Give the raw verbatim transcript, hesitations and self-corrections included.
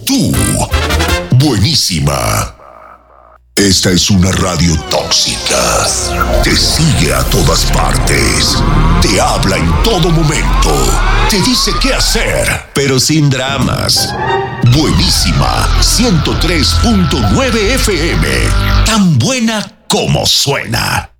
tú. Buenísima. Esta es una radio tóxica. Te sigue a todas partes. Te habla en todo momento. Te dice qué hacer, pero sin dramas. Buenísima. ciento tres punto nueve F M. Tan buena como suena.